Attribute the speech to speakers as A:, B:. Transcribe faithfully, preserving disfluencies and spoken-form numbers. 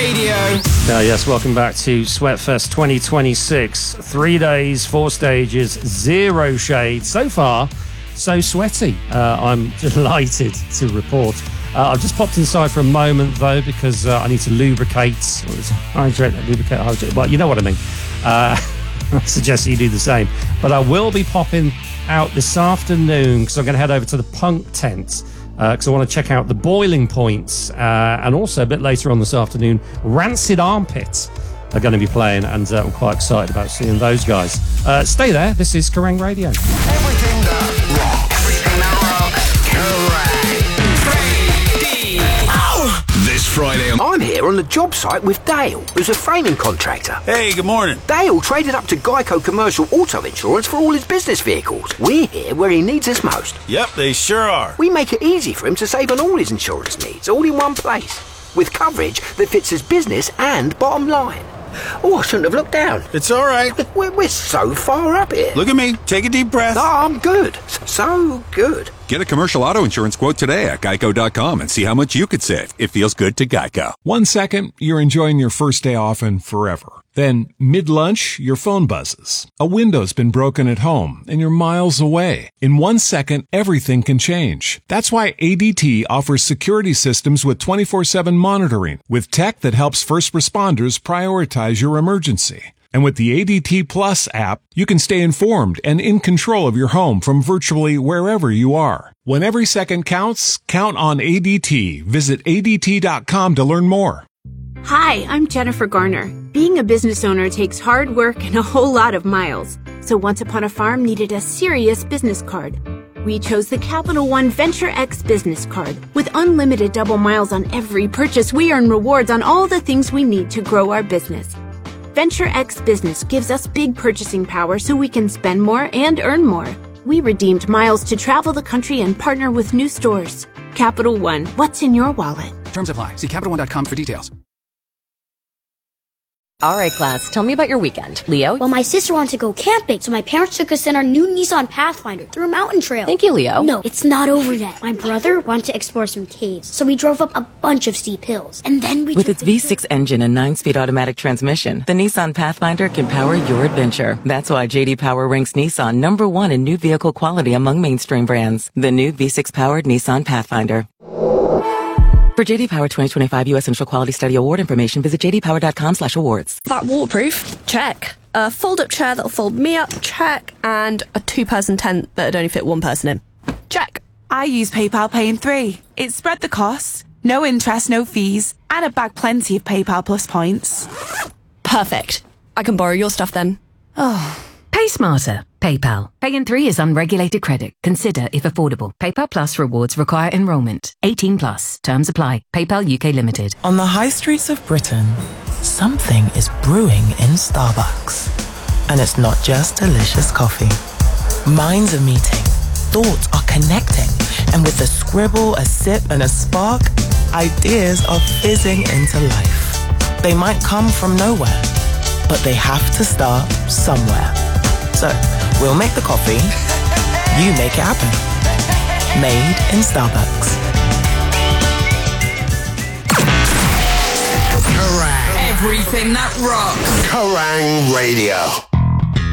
A: Radio.
B: Uh, yes, welcome back to Sweatfest twenty twenty-six. Three days, four stages, zero shade. So far, so sweaty. Uh, I'm delighted to report. Uh, I've just popped inside for a moment, though, because uh, I need to lubricate. Hydrate, lubricate, hydrate. Well, you know what I mean. Uh, I suggest you do the same. But I will be popping out this afternoon because I'm going to head over to the Punk Tent because uh, I want to check out the Boiling Points. Uh, and also, a bit later on this afternoon, Rancid Armpit are going to be playing, and uh, I'm quite excited about seeing those guys. Uh, stay there. This is Kerrang Radio.
C: Everything that rocks. Everything that rocks. Kerrang! Radio. Ow! This Friday, I'm here on the job site with Dale, who's a framing contractor.
D: Hey, good morning.
C: Dale traded up to Geico Commercial Auto Insurance for all his business vehicles. We're here where he needs us most.
D: Yep, they sure are.
C: We make it easy for him to save on all his insurance needs, all in one place, with coverage that fits his business and bottom line. Oh, I shouldn't have looked down.
D: It's all right.
C: We're, we're so far up here.
D: Look at me. Take a deep breath.
C: Oh, I'm good. So good.
E: Get a commercial auto insurance quote today at geico dot com and see how much you could save. It feels good to Geico.
F: One second, you're enjoying your first day off and forever. Then, mid-lunch, your phone buzzes. A window's been broken at home, and you're miles away. In one second, everything can change. That's why A D T offers security systems with twenty-four seven monitoring, with tech that helps first responders prioritize your emergency. And with the A D T Plus app, you can stay informed and in control of your home from virtually wherever you are. When every second counts, count on A D T. Visit A D T dot com to learn more.
G: Hi, I'm Jennifer Garner. Being a business owner takes hard work and a whole lot of miles. So Once Upon a Farm needed a serious business card. We chose the Capital One Venture X business card. With unlimited double miles on every purchase, we earn rewards on all the things we need to grow our business. Venture X Business gives us big purchasing power so we can spend more and earn more. We redeemed miles to travel the country and partner with new stores. Capital One, what's in your wallet?
H: Terms apply. See Capital One dot com for details.
I: All right, class, tell me about your weekend. Leo?
J: Well, my sister wanted to go camping, so my parents took us in our new Nissan Pathfinder through a mountain trail.
I: Thank you, Leo.
J: No, it's not over yet. My brother wanted to explore some caves, so we drove up a bunch of steep hills. And then we
K: With its V six engine and nine-speed automatic transmission, the Nissan Pathfinder can power your adventure. That's why J D Power ranks Nissan number one in new vehicle quality among mainstream brands. The new V six-powered Nissan Pathfinder. For J D Power twenty twenty-five U S Central Quality Study Award information, visit j d power dot com slash awards.
L: That waterproof? Check. A fold-up chair that'll fold me up? Check. And a two-person tent that'd only fit one person in? Check.
M: I use PayPal Pay in three. It spread the costs, no interest, no fees, and I bag plenty of PayPal Plus points.
L: Perfect. I can borrow your stuff then.
N: Oh. Pay smarter. PayPal. Pay in three is unregulated credit. Consider if affordable. PayPal Plus rewards require enrolment. eighteen plus. Terms apply. PayPal U K Limited.
O: On the high streets of Britain, something is brewing in Starbucks. And it's not just delicious coffee. Minds are meeting. Thoughts are connecting. And with a scribble, a sip, and a spark, ideas are fizzing into life. They might come from nowhere, but they have to start somewhere. So, we'll make the coffee, you make it happen. Made in Starbucks.
C: Kerrang!
A: Everything that rocks.
C: Kerrang Radio.